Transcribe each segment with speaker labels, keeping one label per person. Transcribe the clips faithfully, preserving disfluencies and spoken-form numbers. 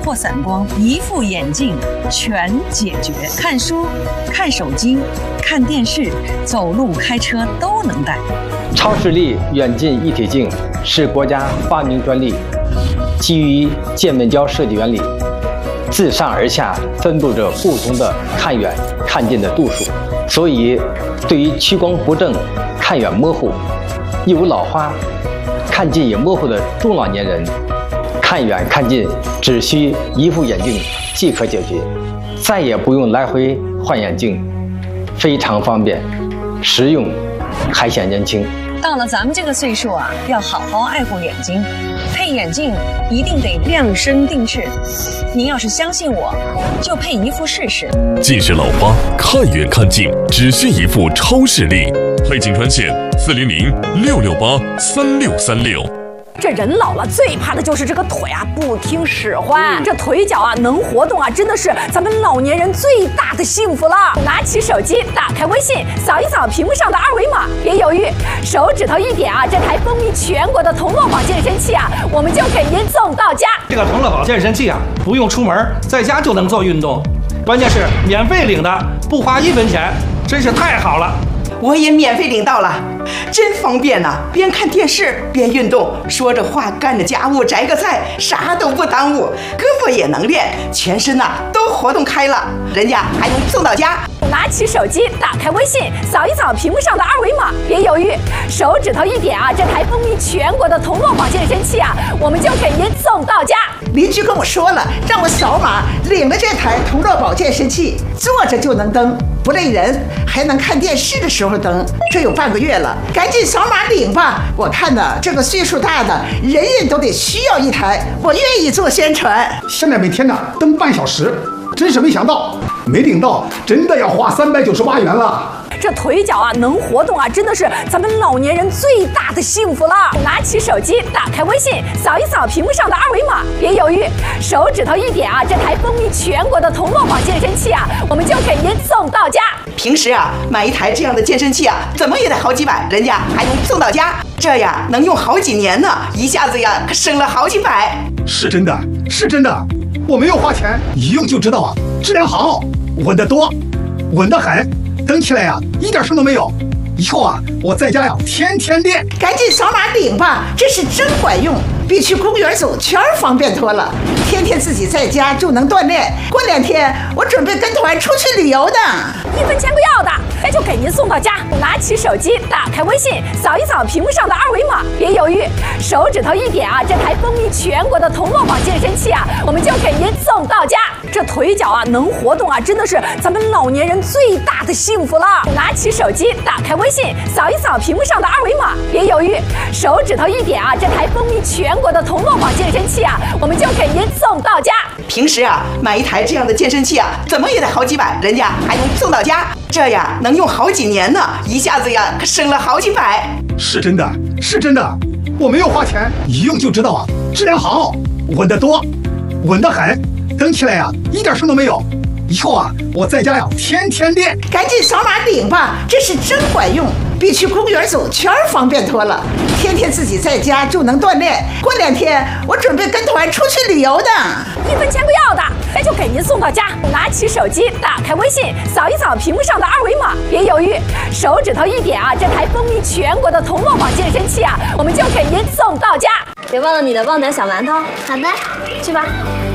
Speaker 1: 破散光，一副眼镜全解决。看书、看手机、看电视、走路、开车都能戴。
Speaker 2: 超视力远近一体镜是国家发明专利，基于渐面胶设计原理，自上而下分布着不同的看远、看近的度数，所以对于屈光不正、看远模糊、易有老花、看近也模糊的中老年人，看远看近只需一副眼镜即可解决，再也不用来回换眼镜，非常方便，实用，还显年轻。
Speaker 1: 到了咱们这个岁数啊，要好好爱护眼睛，配眼镜一定得量身定制。您要是相信我，就配一副试试。
Speaker 3: 近视老花，看远看近只需一副超视力，配镜专线四零零六六八三六三六。
Speaker 4: 这人老了最怕的就是这个腿啊不听使唤，这腿脚啊能活动啊，真的是咱们老年人最大的幸福了。拿起手机，打开微信，扫一扫屏幕上的二维码，别犹豫，手指头一点啊，这台风靡全国的同乐宝健身器啊，我们就给您送到家。
Speaker 5: 这个同乐宝健身器啊，不用出门，在家就能做运动，关键是免费领的，不花一分钱，真是太好了。
Speaker 6: 我也免费领到了，真方便呐、啊！边看电视边运动，说着话干着家务，摘个菜，啥都不耽误，胳膊也能练，全身呐、啊、都活动开了，人家还能送到家。
Speaker 4: 拿起手机，打开微信，扫一扫屏幕上的二维码，别犹豫，手指头一点啊，这台风靡全国的同乐宝健身器啊，我们就给您送到家。
Speaker 6: 邻居跟我说了，让我扫码领了这台同乐宝健身器，坐着就能蹬，不累人，还能看电视的时候蹬。这有半个月了，赶紧扫码领吧！我看呢，这个岁数大的人人都得需要一台，我愿意做宣传。
Speaker 7: 现在每天呢蹬半小时，真是没想到，没领到真的要花三百九十八元了。
Speaker 4: 这腿脚啊能活动啊，真的是咱们老年人最大的幸福了。拿起手机，打开微信，扫一扫屏幕上的二维码，别犹豫，手指头一点啊，这台风靡全国的同乐宝健身器啊，我们就给您送到家。
Speaker 6: 平时啊买一台这样的健身器啊，怎么也得好几百，人家还能送到家，这呀能用好几年呢，一下子呀可省了好几百。
Speaker 7: 是真的，是真的，我没有花钱，一用就知道啊，质量好，稳得多，稳得很。蹬起来呀、啊，一点声都没有。以后啊，我在家呀，天天练。
Speaker 6: 赶紧扫码领吧，这是真管用，比去公园走圈方便多了。天天自己在家就能锻炼。过两天我准备跟团出去旅游的，
Speaker 4: 一分钱不要的，那就给您送到家。拿起手机，打开微信，扫一扫屏幕上的二维码，别犹豫，手指头一点啊，这台风靡全国的同乐宝健身器啊，我们就给您送到家。这腿脚啊能活动啊，真的是咱们老年人最大的幸福了。拿起手机，打开微信，扫一扫屏幕上的二维码，别犹豫，手指头一点啊，这台风靡全国的同乐宝健身器啊，我们就给您送到家。
Speaker 6: 平时啊买一台这样的健身器啊，怎么也得好几百，人家还能送到家，这呀能用好几年呢，一下子呀可省了好几百。
Speaker 7: 是真的，是真的，我没有花钱，一用就知道啊，质量好，稳得多，稳得很。蹬起来呀、啊，一点声都没有。以后啊，我在家呀，天天练。
Speaker 6: 赶紧扫码领吧，这是真管用，比去公园走圈方便多了。天天自己在家就能锻炼。过两天我准备跟团出去旅游的，
Speaker 4: 一分钱不要的，那就给您送到家。拿起手机，打开微信，扫一扫屏幕上的二维码，别犹豫，手指头一点啊，这台风靡全国的同乐宝健身器啊，我们就给您送到家。
Speaker 8: 别忘了你的旺仔小馒头。
Speaker 9: 好的，
Speaker 8: 去吧。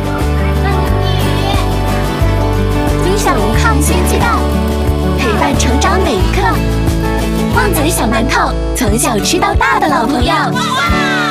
Speaker 9: 分享抗新鸡蛋，陪伴成长每一刻。旺仔小馒头，从小吃到大的老朋友。